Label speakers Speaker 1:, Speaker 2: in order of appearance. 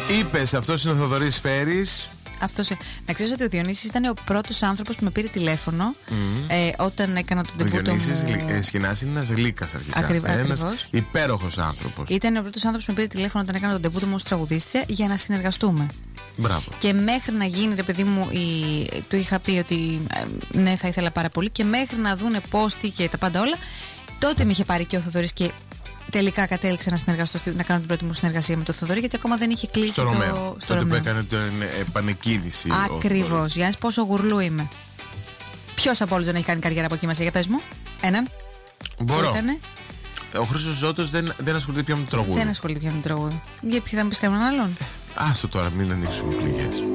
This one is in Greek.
Speaker 1: Είπες, αυτός είναι ο Θοδωρής Φέρης.
Speaker 2: Να ξέρεις ότι ο Διονύσης ήταν ο πρώτος άνθρωπος που με πήρε τηλέφωνο όταν έκανα τον ντεμπούτο μου.
Speaker 1: Ο Διονύσης Σχοινάς είναι ένας Λύκας αρχικά. Ένας υπέροχος άνθρωπος.
Speaker 2: Ήταν ο πρώτος άνθρωπος που με πήρε τηλέφωνο όταν έκανα τον ντεμπούτο μου ως τραγουδίστρια για να συνεργαστούμε.
Speaker 1: Μπράβο.
Speaker 2: Και μέχρι να γίνει, ρε παιδί μου, του είχα πει ότι ναι, θα ήθελα πάρα πολύ, και μέχρι να δούνε πώς, τι και τα πάντα όλα, τότε με είχε πάρει και ο Θοδωρής και τελικά κατέληξα να συνεργαστώ, να κάνω την πρώτη μου συνεργασία με τον Θοδωρή, γιατί ακόμα δεν είχε κλείσει
Speaker 1: στο Ρωμαίο. Τότε που έκανε την επανεκκίνηση.
Speaker 2: Ακριβώς. Γιάννης, πόσο γουρλού είμαι. Ποιος από όλους δεν έχει κάνει καριέρα από εκεί μέσα, για πες μου. Έναν.
Speaker 1: Μπορώ. Ο Χρήστος Ζώτος δεν ασχολείται πια με το τραγούδι.
Speaker 2: Δεν ασχολείται πια με το τραγούδι. Για ποιο θα μου πεις κανέναν άλλον.
Speaker 1: Άστο τώρα, μην ανοίξουμε πληγές.